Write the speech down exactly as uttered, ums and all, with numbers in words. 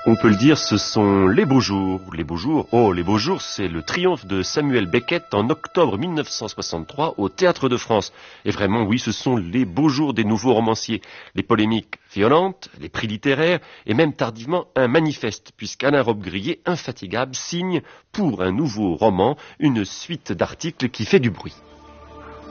On peut le dire, ce sont les beaux jours. Les beaux jours, oh, les beaux jours, c'est le triomphe de Samuel Beckett en octobre mille neuf cent soixante-trois au Théâtre de France. Et vraiment, oui, ce sont les beaux jours des nouveaux romanciers. Les polémiques violentes, les prix littéraires et même tardivement un manifeste, puisqu'Alain Robbe-Grillet, infatigable, signe pour un nouveau roman une suite d'articles qui fait du bruit.